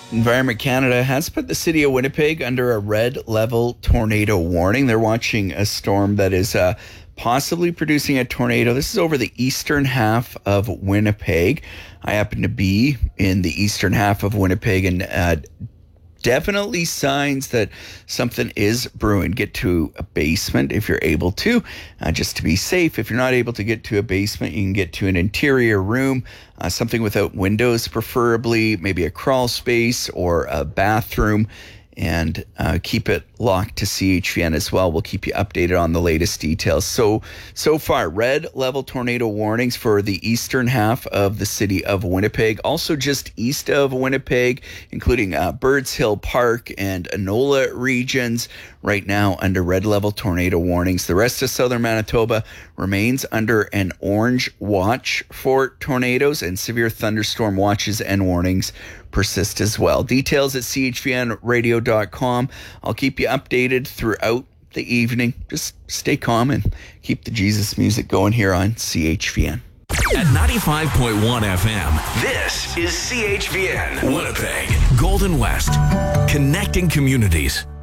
Environment Canada has put the city of Winnipeg under a red level tornado warning. They're watching a storm that is possibly producing a tornado. This is over the eastern half of Winnipeg. I happen to be in the eastern half of Winnipeg, and definitely signs that something is brewing. Get to a basement if you're able to, just to be safe. If you're not able to get to a basement, you can get to an interior room, something without windows preferably, maybe a crawl space or a bathroom, and keep it locked to CHVN as well. We'll keep you updated on the latest details. So far, red level tornado warnings for the eastern half of the city of Winnipeg. Also just east of Winnipeg, including Birds Hill Park and Enola regions, right now under red level tornado warnings. The rest of southern Manitoba remains under an orange watch for tornadoes, and severe thunderstorm watches and warnings persist as well. Details at chvnradio.com. I'll keep you updated throughout the evening. Just stay calm and keep the Jesus music going here on CHVN. At 95.1 FM, this is CHVN, Winnipeg, Golden West, connecting communities.